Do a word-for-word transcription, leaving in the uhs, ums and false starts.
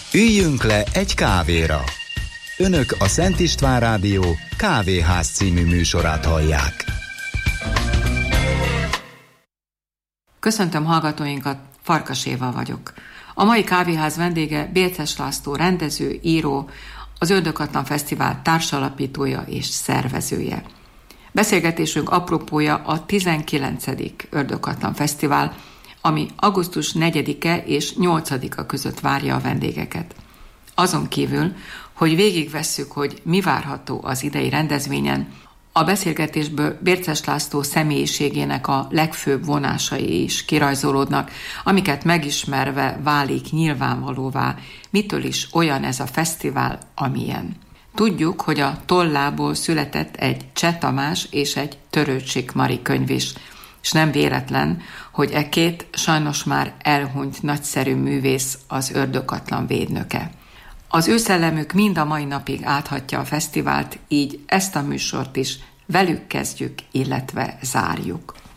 Üljünk le egy kávéra. Önök a Szent István Rádió Kávéház című műsorát hallják. Köszöntöm hallgatóinkat, Farkas Éva vagyok. A mai kávéház vendége Bérces László rendező, író, az Ördöghatlan Fesztivál társalapítója és szervezője. Beszélgetésünk apropója a tizenkilencedik Ördöghatlan Fesztivál, ami augusztus negyedike és nyolcadika között várja a vendégeket. Azon kívül, hogy végigvesszük, hogy mi várható az idei rendezvényen, a beszélgetésből Bérces László személyiségének a legfőbb vonásai is kirajzolódnak, amiket megismerve válik nyilvánvalóvá, mitől is olyan ez a fesztivál, amilyen. Tudjuk, hogy a tollából született egy Cseh Tamás és egy Törőcsik Mari könyv is, és nem véletlen, hogy e két sajnos már elhunyt nagyszerű művész az Ördöghatlan védnöke. Az ő szellemük mind a mai napig áthatja a fesztivált, így ezt a műsort is velük kezdjük, illetve zárjuk.